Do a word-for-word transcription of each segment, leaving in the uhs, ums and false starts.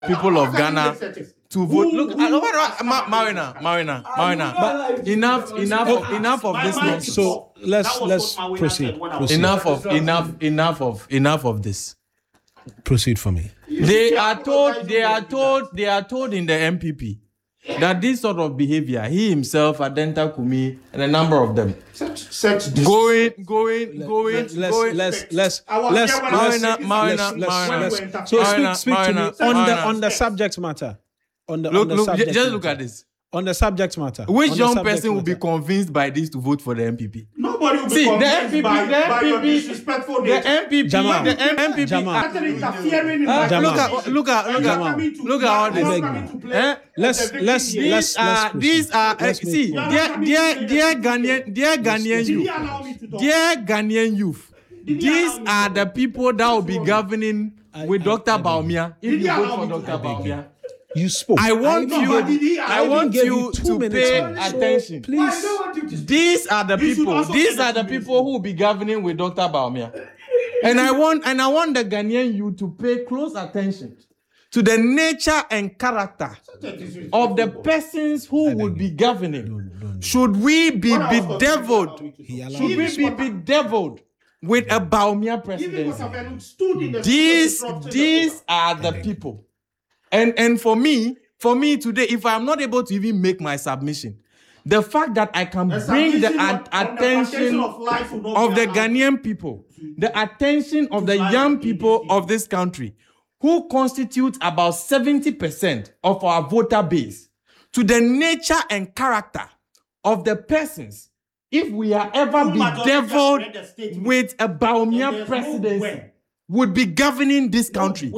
people of Ghana to vote. Look, Marina, Marina, Marina. But enough, enough, of, enough of this nonsense. So let's let's proceed. proceed. Enough of enough, enough of enough of this. Proceed for me. They are told. They are told. They are told in the M P P that this sort of behavior, he himself, Adenta Kumi, and a number of them, such, such going, going, going, let's, going. Let's let's let's Marina, Marina, Marina. Marina. So Marina, speak, speak to me on Marina. the on the subject matter. On the Look, on the look, subject just matter. look at this. On the subject matter. Which on young person will be convinced by this to vote for the M P P? Nobody will be See, convinced the M P P, by, the by M P P, your disrespectful the nature. M P P, Jamal. the M P P. Jamal. After interfering in Uh, my Jamal. look at, look at, look Jamal. at, look at all this. Eh? Let's let's These let's are, let's these are. Let's uh, see, move dear, dear, dear Ghanaian, dear Ghanaian Did he youth, allow me to talk? dear Ghanaian youth. These are the people that will be governing with Doctor Bawumia if Did he you vote allow for me to Doctor talk? Bawumia. You spoke. I want I- you. no, did he- I I want gave you you two to minutes, pay man. So, attention. please. I don't want you to These are the You should people. also These pay are the attention. people who will be governing with Doctor Bawumia. And I want and I want the Ghanaian youth to pay close attention to the nature and character of the persons who would be governing. Should we be bedeviled? Should we be bedeviled with a Bawumia presidency? These these are the people. And and for me, for me today, if I'm not able to even make my submission, the fact that I can bring the at- attention of the Ghanaian people, the attention of the young people of this country, who constitute about seventy percent of our voter base, to the nature and character of the persons, if we are ever bedeviled with a Bawumia presidency, would be governing this country,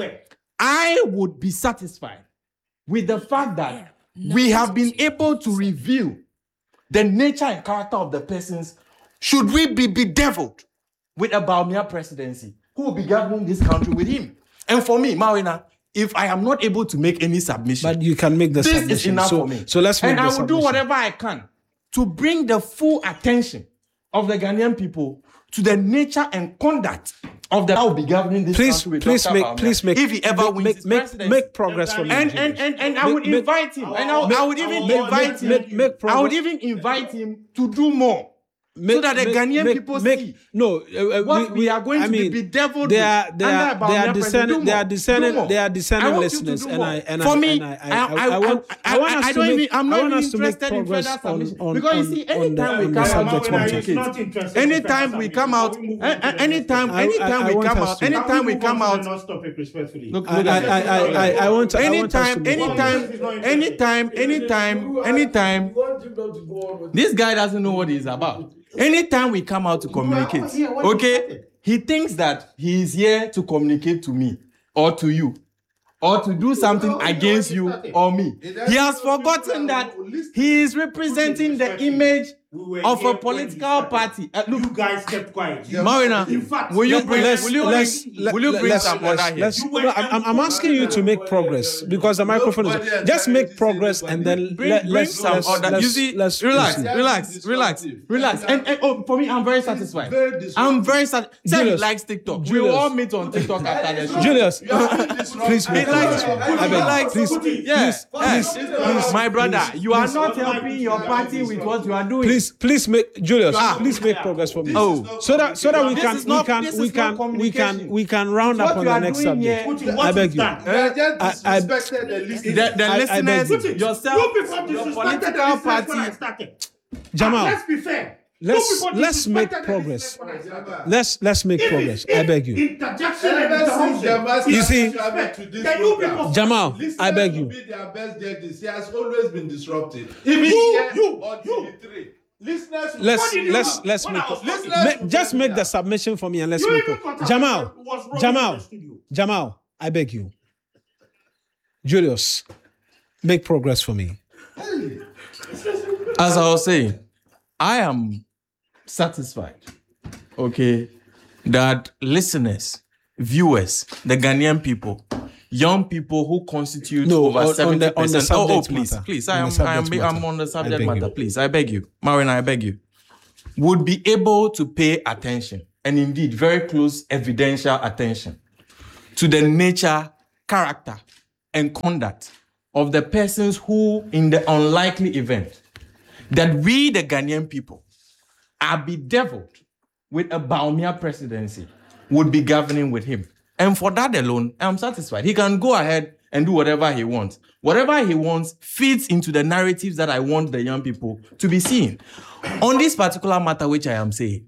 I would be satisfied with the fact that we have been able to reveal the nature and character of the persons. Should we be bedeviled with a Bawumia presidency, who will be governing this country with him? And for me, Marina, if I am not able to make any submission, But you can make the this submission. is enough so, for me. So let's make and the I will do submission. whatever I can to bring the full attention of the Ghanaian people to the nature and conduct of the that will be governing this Please, country with please Doctor make, Bawumia, please make, if he ever make, wins make, his make, presidency. make progress for me. And and and, and I Make- would make- invite him, and I, would- I would even make- invite him. make- make I progress. would even invite him to do more, so that the Ghanaian people see no uh, uh, what we, we are going I to mean, be bedeviled they with are they under are a they Bawumia are president. discerning Do they are more. Do discerning more. they are I discerning want you to listeners do and more. I and For I, me, and I, I, I, I, I want I, I want I, us I to don't make even, I'm I not want even us to make interested in progress further on submission, on because you on, see, on the, anytime we on come the out subject to matter. communicate, anytime we come out, a- anytime, I- anytime I- I we want come us out, to- anytime we come out, Not stop it respectfully. look, I, look I, at I, I, I, I want I want us to anytime, make anytime, anytime, anytime, anytime, this guy doesn't know what he's about. Anytime we come out to communicate, okay, he thinks that he is here to communicate to me or to you, or to do something against you or me. He has forgotten that he is representing the image of a political party. Uh, You look, guys kept quiet. Marina, In fact, will you let- bring? let's- Will you let's- bring? let- Will you bring let's- some let's- order here? let's- no, I'm, I'm asking you to make progress because the microphone is just make progress and then Bring, let, bring let's some let's, order. let's, you see, let's relax, proceed. relax, relax, relax. And, and oh, for me, I'm very satisfied. Very disruptive. I'm very satisfied. Say he Julius. likes TikTok. We Julius. all meet on TikTok after the show. Julius, please He make likes, progress. he I beg, likes, please, yes, please, yes. My brother, you are not helping your party with what you are doing. please, please make Julius, Ah. please make progress for me. Oh. so that so that we This can is we not- can this we is not can we can communication. we can round What up on you the are next doing subject. here- Putin, what I is beg you. that? You are just I- I- disrespected the listeners. The, the I- I listeners, beg you. yourself, You people your disrespected the political listeners when I party. started. Jamal, Let's be fair. let's- You people let's make disrespected the progress. listeners when I started. let's let's make If progress. it's- I beg you. Interjection and Ever since interruption. Jamal You see- started to this Then you program, people- Jamal, listeners I beg will you. be their best judges. He has always been disruptive. Even You, here you, on you. T V three. Listeners will- Let's What did you let's do? let's When make I was pro- talking- ma- just make the submission for me and let's You make even pro- thought I Jamal, was- was wrong Jamal, in the studio. Jamal, I beg you. Julius, make progress for me. As I was saying, I am satisfied, okay, that listeners, viewers, the Ghanaian people, young people who constitute No, over on- on seventy the- on the percent. Oh, oh, subject please, matter. please, On I the am, I subject am, I'm matter. on the I subject beg matter. you. Please, I beg you, Marina, I beg you, would be able to pay attention, and indeed very close evidential attention, to the nature, character, and conduct of the persons who, in the unlikely event that we, the Ghanaian people, are bedeviled with a Bawumia presidency, would be governing with him. And for that alone, I'm satisfied. He can go ahead and do whatever he wants. Whatever he wants fits into the narratives that I want the young people to be seeing. On this particular matter which I am saying,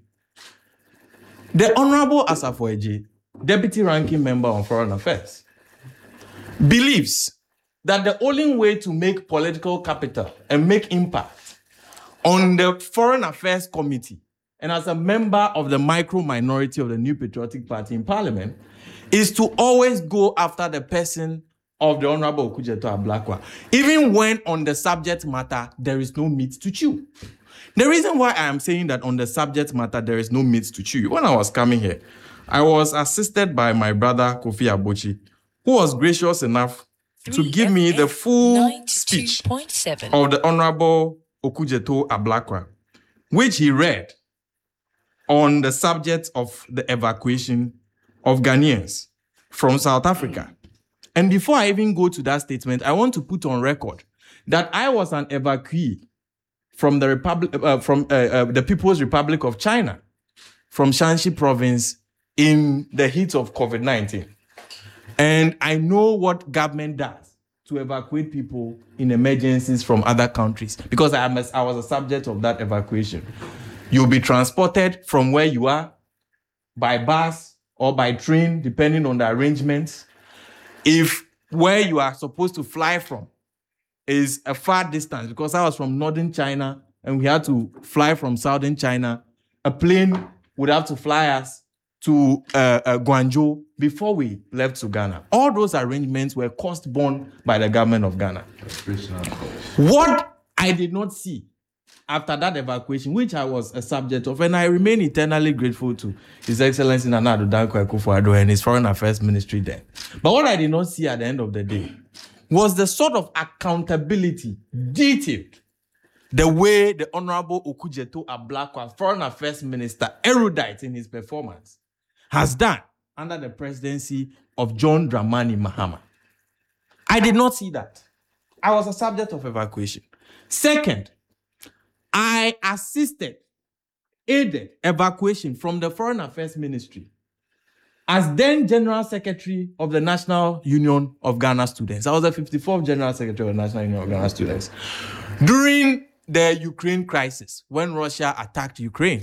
the Honorable Asafo Adjei, Deputy Ranking Member on Foreign Affairs, believes that the only way to make political capital and make impact on the Foreign Affairs Committee and as a member of the micro minority of the New Patriotic Party in Parliament is to always go after the person of the Honorable Okudzeto Ablakwa, even when on the subject matter there is no meat to chew. The reason why I am saying that on the subject matter there is no meat to chew, when I was coming here, I was assisted by my brother Kofi Abochi, who was gracious enough to give me the full speech of the Honorable Okudzeto Ablakwa, which he read on the subject of the evacuation of Ghanaians from South Africa. And before I even go to that statement, I want to put on record that I was an evacuee from the Republic, uh, from uh, uh, the People's Republic of China, from Shanxi province in the heat of COVID nineteen. And I know what government does to evacuate people in emergencies from other countries, because I, am a, I was a subject of that evacuation. You'll be transported from where you are by bus or by train, depending on the arrangements. If where you are supposed to fly from is a far distance, because I was from northern China and we had to fly from southern China, a plane would have to fly us to uh, uh, Guangzhou before we left to Ghana. All those arrangements were cost borne by the government of Ghana. What I did not see after that evacuation, which I was a subject of, and I remain eternally grateful to His Excellency Nana Addo Dankwa Akufo-Addo and his Foreign Affairs Ministry then. But what I did not see at the end of the day was the sort of accountability detailed the way the Honorable Okudzeto Ablakwa, Foreign Affairs Minister, erudite in his performance, has done under the presidency of John Dramani Mahama. I did not see that. I was a subject of evacuation. Second, I assisted, aided evacuation from the Foreign Affairs Ministry as then General Secretary of the National Union of Ghana Students. I was the fifty-fourth General Secretary of the National Union of Ghana Students during the Ukraine crisis when Russia attacked Ukraine.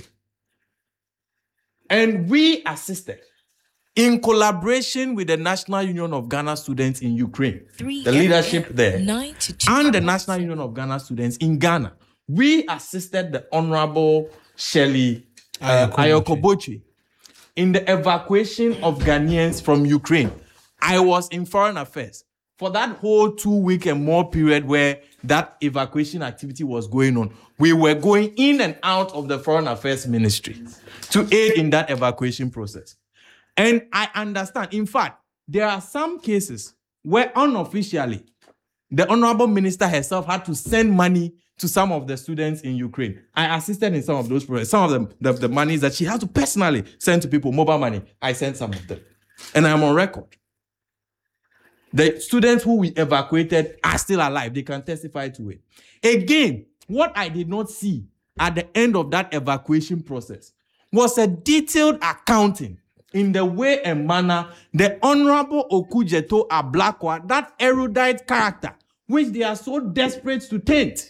And we assisted in collaboration with the National Union of Ghana Students in Ukraine, the leadership there, and the National Union of Ghana Students in Ghana. We assisted the Honorable Shirley uh, Ayokobochi in the evacuation of Ghanaians from Ukraine. I was in Foreign Affairs for that whole two-week and more period where that evacuation activity was going on. We were going in and out of the Foreign Affairs Ministry to aid in that evacuation process. And I understand, in fact, there are some cases where unofficially the Honorable Minister herself had to send money to some of the students in Ukraine. I assisted in some of those projects. Some of them, the, the monies that she had to personally send to people, mobile money, I sent some of them. And I'm on record. The students who we evacuated are still alive. They can testify to it. Again, what I did not see at the end of that evacuation process was a detailed accounting in the way and manner the Honorable Okudzeto Ablakwa, that erudite character, which they are so desperate to taint.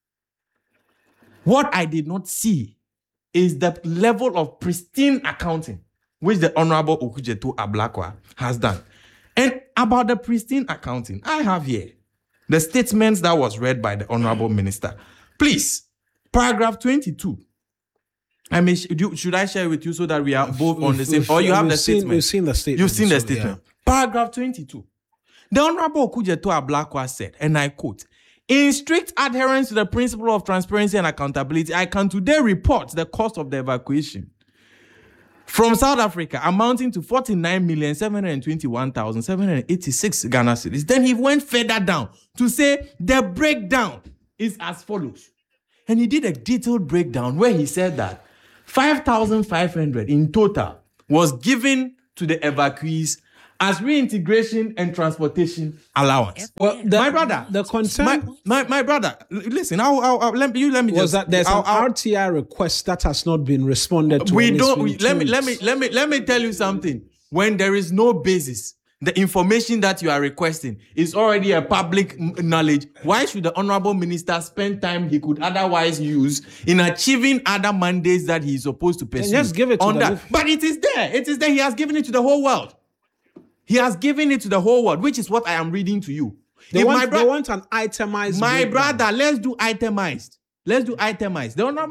What I did not see is the level of pristine accounting which the Honorable Okudzeto Ablakwa has done. And about the pristine accounting, I have here the statements that was read by the Honorable Minister. Please, paragraph twenty-two. I mean, should I share with you so that we are both on the same? Or you have the seen, statement? You've seen the statement. You've seen the so, statement. Yeah. Paragraph twenty-two. The Honorable Okudzeto Ablakwa said, and I quote, "In strict adherence to the principle of transparency and accountability, I can today report the cost of the evacuation from South Africa amounting to forty-nine million seven hundred twenty-one thousand seven hundred eighty-six Ghana cedis." Then he went further down to say the breakdown is as follows. And he did a detailed breakdown where he said that five thousand five hundred in total was given to the evacuees as reintegration and transportation allowance. Well, the, my brother, the concern my, my, my brother, l- listen, I'll, I'll, I'll, let me, you let me was just, that there's I'll, an I'll- R T I request that has not been responded to. we and it's don't, been we, two let me, let me, weeks. let me, let me tell you something. When there is no basis, the information that you are requesting is already a public m- knowledge. Why should the honorable minister spend time he could otherwise use in achieving other mandates that he is supposed to pursue? just give it to on the- that. But it is there. It is there. He has given it to the whole world. He has given it to the whole world, which is what I am reading to you. They If want, my, bro- they want an itemized. my breakdown. brother, let's do itemized. Let's do itemized. The honorable